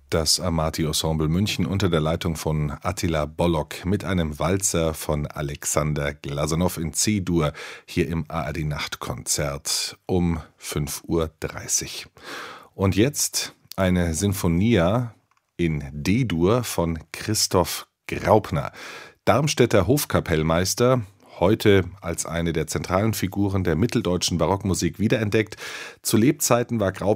Das Amati-Ensemble München unter der Leitung von Attila Bollock mit einem Walzer von Alexander Glazunov in C-Dur hier im ARD-Nachtkonzert um 5:30 Uhr. Und jetzt eine Sinfonia in D-Dur von Christoph Graupner, Darmstädter Hofkapellmeister, heute als eine der zentralen Figuren der mitteldeutschen Barockmusik wiederentdeckt. Zu Lebzeiten war Graupner